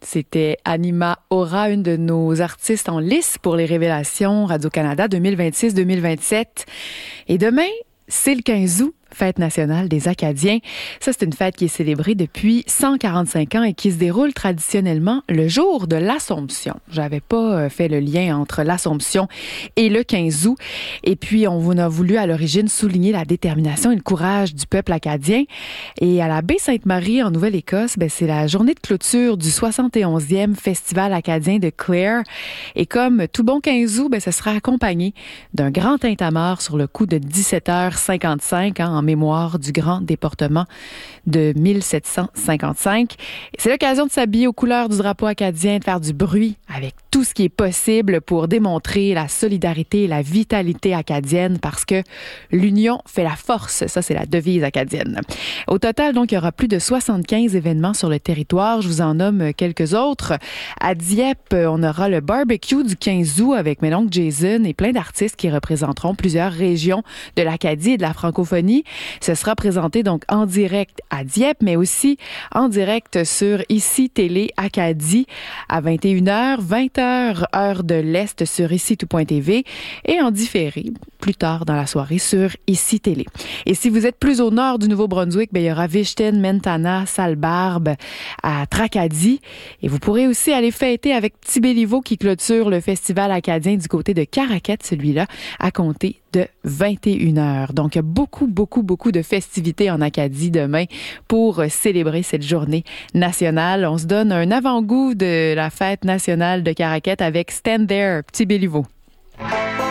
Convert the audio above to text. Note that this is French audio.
C'était Anima Aura, une de nos artistes en lice pour les révélations Radio-Canada 2026-2027. Et demain, c'est le 15 août. Fête nationale des Acadiens. Ça, c'est une fête qui est célébrée depuis 145 ans et qui se déroule traditionnellement le jour de l'Assomption. J'avais pas fait le lien entre l'Assomption et le 15 août. Et puis, on a voulu à l'origine souligner la détermination et le courage du peuple acadien. Et à la baie Sainte-Marie, en Nouvelle-Écosse, c'est la journée de clôture du 71e Festival acadien de Clare. Et comme tout bon 15 août, ce sera accompagné d'un grand tintamarre sur le coup de 17h55, en mémoire du grand déportement de 1755. C'est l'occasion de s'habiller aux couleurs du drapeau acadien, de faire du bruit avec tout ce qui est possible pour démontrer la solidarité et la vitalité acadienne parce que l'union fait la force. Ça, c'est la devise acadienne. Au total, donc, il y aura plus de 75 événements sur le territoire. Je vous en nomme quelques autres. À Dieppe, on aura le barbecue du 15 août avec mon oncle Jason et plein d'artistes qui représenteront plusieurs régions de l'Acadie et de la francophonie. Ce sera présenté donc en direct à Dieppe, mais aussi en direct sur ICI Télé Acadie à 21h, 20h, heure de l'Est sur ICI-tout.tv et en différé plus tard dans la soirée sur ICI Télé. Et si vous êtes plus au nord du Nouveau-Brunswick, il y aura Vichten, Mentana, Sallebarbe à Tracadie. Et vous pourrez aussi aller fêter avec Petit Béliveau qui clôture le festival acadien du côté de Caraquette, celui-là, à compter de 21h. Donc, il y a beaucoup de festivités en Acadie demain pour célébrer cette journée nationale. On se donne un avant-goût de la fête nationale de Caraquette avec Stand There, Petit Béliveau.